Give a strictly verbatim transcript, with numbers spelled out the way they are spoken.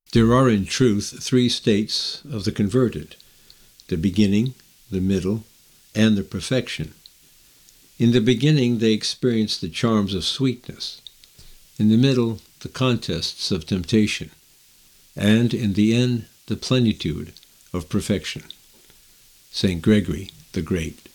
There are in truth three states of the converted: the beginning, the middle, and the perfection. In the beginning they experience the charms of sweetness, in the middle the contests of temptation, and in the end the plenitude of perfection. Saint Gregory the Great.